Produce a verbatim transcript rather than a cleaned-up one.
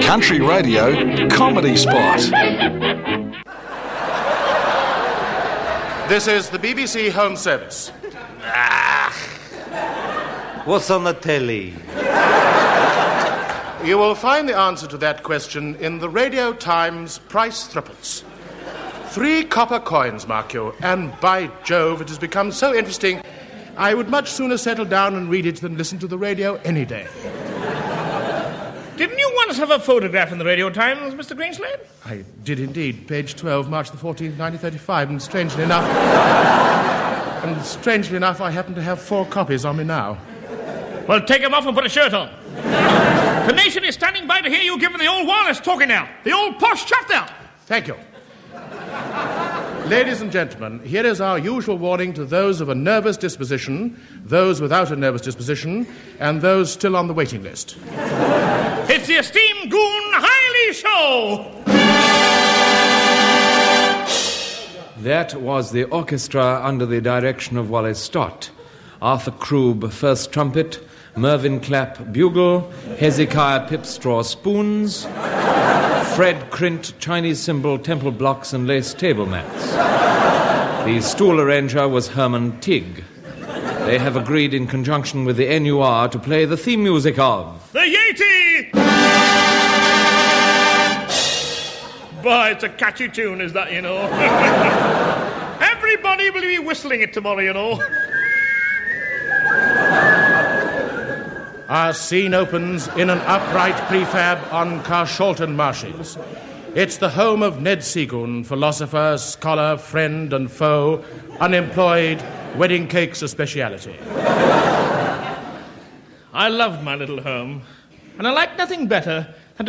Country Radio Comedy Spot. This is the B B C Home Service. Ah. What's on the telly? You will find the answer to that question in the Radio Times price threepence. Three copper coins, mark you, and by Jove, it has become so interesting, I would much sooner settle down and read it than listen to the radio any day. Didn't you once have a photograph in the Radio Times, Mister Greenslade? I did indeed. Page twelve, March the fourteenth, nineteen thirty-five, and strangely enough... and strangely enough, I happen to have four copies on me now. Well, take them off and put a shirt on. The nation is standing by to hear you giving the old wireless talking now. The old posh chuffed out. Thank you. Ladies and gentlemen, here is our usual warning to those of a nervous disposition, those without a nervous disposition, and those still on the waiting list. It's the esteemed Goon Hiley Show! That was the orchestra under the direction of Wallace Stott. Arthur Krube, first trumpet, Mervyn Clapp, bugle, Hezekiah Pipstraw, spoons, Fred Crint, Chinese cymbal, temple blocks, and lace table mats. The stool arranger was Herman Tigg. They have agreed in conjunction with the N U R to play the theme music of... The Yeti! Boy, it's a catchy tune, is that, you know? Everybody will be whistling it tomorrow, you know. Our scene opens in an upright prefab on Carshalton Marshes. It's the home of Ned Seagoon, philosopher, scholar, friend and foe, unemployed, wedding cake's a speciality. I loved my little home, and I like nothing better